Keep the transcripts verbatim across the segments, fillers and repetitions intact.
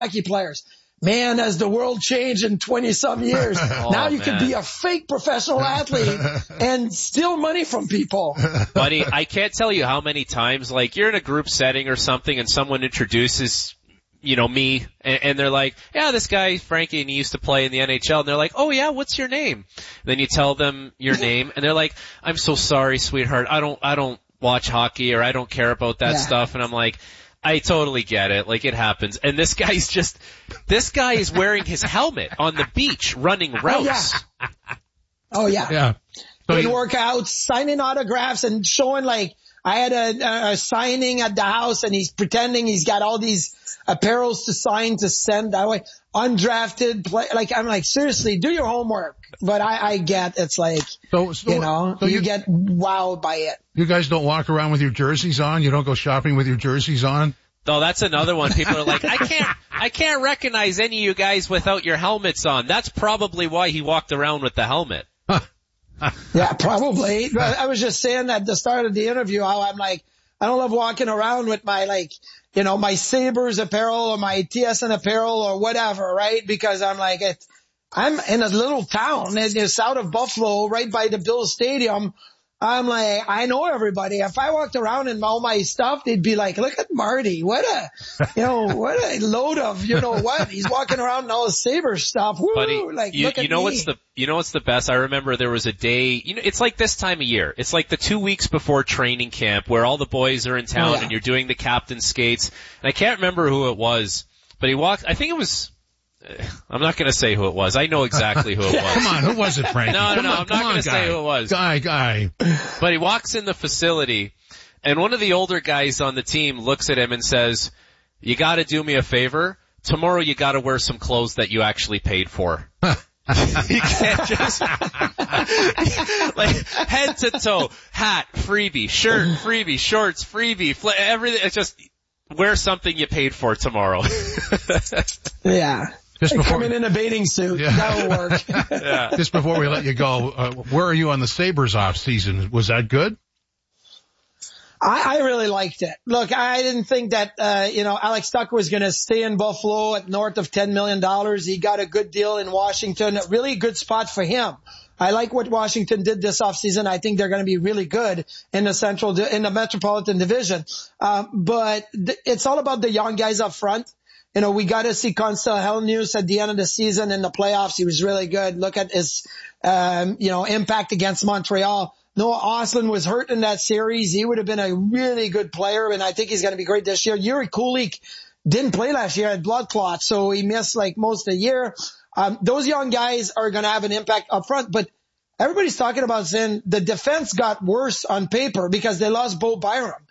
hockey players. Man, has the world changed in twenty some years. Oh, now you man. can be a fake professional athlete and steal money from people. Buddy, I can't tell you how many times, like, you're in a group setting or something and someone introduces, you know, me, and, and they're like, yeah, this guy, Frankie, and he used to play in the N H L, and they're like, oh yeah, what's your name? Then you tell them your name, and they're like, I'm so sorry, sweetheart, I don't, I don't watch hockey, or I don't care about that Yeah. stuff, and I'm like, I totally get it. Like, it happens. And this guy's just, this guy is wearing his helmet on the beach running routes. Oh, yeah. Oh, yeah. Yeah. So Doing you- workouts, signing autographs, and showing, like, I had a, a signing at the house, and he's pretending he's got all these apparels to sign to send that way. Undrafted play. Like, I'm like, seriously, do your homework. But I, I get, it's like, so, so, you know, so you, you, get wowed by it. you guys don't walk around with your jerseys on? You don't go shopping with your jerseys on? Oh, that's another one. People are like, I can't, I can't recognize any of you guys without your helmets on. That's probably why he walked around with the helmet. Yeah, probably. But I was just saying at the start of the interview how I'm like, I don't love walking around with my, like, you know, my Sabres apparel or my T S N apparel or whatever, right? Because I'm like, it, I'm in a little town. It's south of Buffalo, right by the Bills Stadium. I'm like, I know everybody. If I walked around in all my stuff, they'd be like, look at Marty. What a, you know, what a load of, you know what? He's walking around in all the Sabre stuff. Woo! Buddy, like, you, look at you know me. what's the, you know what's the best? I remember there was a day, you know, it's like this time of year. It's like the two weeks before training camp where all the boys are in town Oh, yeah. and you're doing the captain skates. And I can't remember who it was, but he walked, I think it was, I'm not going to say who it was. I know exactly who it was. Come on, who was it, Frankie? No, no, Come no, on, I'm come not on, going to guy. say who it was. Guy, guy. But he walks in the facility, and one of the older guys on the team looks at him and says, you got to do me a favor. Tomorrow you got to wear some clothes that you actually paid for. You can't just like head to toe, hat, freebie, shirt, freebie, shorts, freebie, fl- everything. It's just wear something you paid for tomorrow. Yeah. Just before, Come in a bathing suit. Yeah. That'll work. Yeah. just before we let you go, uh, where are you on the Sabres off season? Was that good? I, I really liked it. Look, I didn't think that, uh, you know, Alex Tucker was going to stay in Buffalo at north of ten million dollars. He got a good deal in Washington, a really good spot for him. I like what Washington did this offseason. I think they're going to be really good in the central, in the Metropolitan Division. Um, but th- it's all about the young guys up front. You know, we got to see Constant Helenius at the end of the season in the playoffs. He was really good. Look at his, um, you know, impact against Montreal. Noah Ostlund was hurt in that series. He would have been a really good player, and I think he's going to be great this year. Yuri Kulik didn't play last year, had blood clots, so he missed like most of the year. Um, those young guys are going to have an impact up front, but everybody's talking about saying the defense got worse on paper because they lost Bo Byram.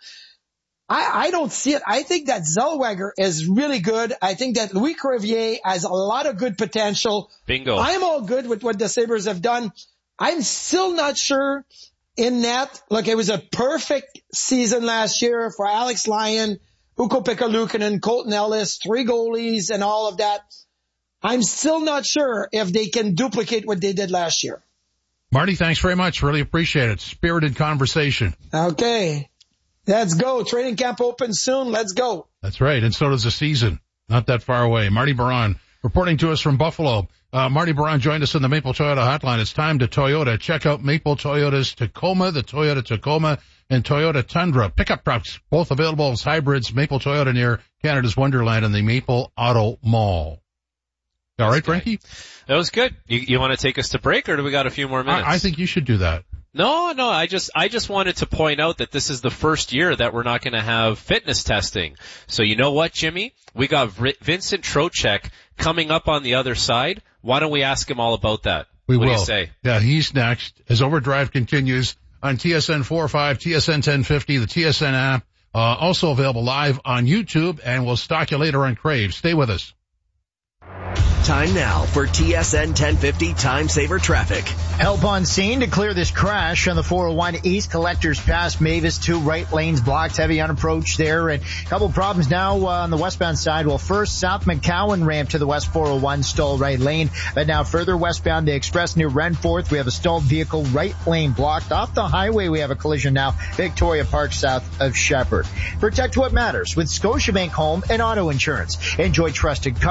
I, I don't see it. I think that Zellweger is really good. I think that Louis Crevier has a lot of good potential. Bingo. I'm all good with what the Sabres have done. I'm still not sure in net. Look, it was a perfect season last year for Alex Lyon, Ukko-Pekka Luukkonen, Colton Ellis, three goalies and all of that. I'm still not sure if they can duplicate what they did last year. Marty, thanks very much. Really appreciate it. Spirited conversation. Okay. Let's go. Training camp opens soon. Let's go. That's right. And so does the season. Not that far away. Marty Biron reporting to us from Buffalo. Uh, Marty Biron joined us on the Maple Toyota hotline. It's time to Toyota. Check out Maple Toyota's Tacoma, the Toyota Tacoma, and Toyota Tundra. Pickup trucks, both available as hybrids. Maple Toyota near Canada's Wonderland and the Maple Auto Mall. All right, Frankie? That was good. You, you want to take us to break, or do we got a few more minutes? I, I think you should do that. No, no, I just, I just wanted to point out that this is the first year that we're not going to have fitness testing. So you know what, Jimmy? We got V- Vincent Trocheck coming up on the other side. Why don't we ask him all about that? We what will. do you say? Yeah, he's next. As Overdrive continues on T S N four oh five, T S N ten fifty, the T S N app, uh, also available live on YouTube, and we'll stock you later on Crave. Stay with us. Time now for T S N ten fifty Time Saver Traffic. Help on scene to clear this crash on the four oh one East Collectors Pass Mavis. Two right lanes blocked, heavy on approach there, and a couple problems now uh, on the westbound side. Well, first, South McCowan ramp to the west four oh one stalled right lane, but now further westbound the express near Renforth, we have a stalled vehicle right lane blocked. Off the highway, we have a collision now, Victoria Park south of Shepherd. Protect what matters with Scotiabank Home and Auto Insurance. Enjoy trusted coverage.